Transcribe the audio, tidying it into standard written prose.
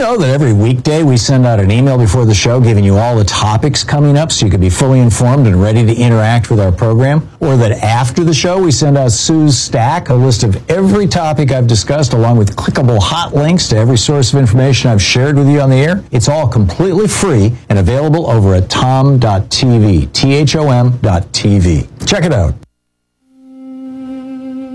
know that every weekday we send out an email before the show giving you all the topics coming up so you can be fully informed and ready to interact with our program? Or that after the show we send out Sue's Stack, a list of every topic I've discussed along with clickable hot links to every source of information I've shared with you on the air? It's all completely free and available over at tom.tv, THOM.tv. Check it out.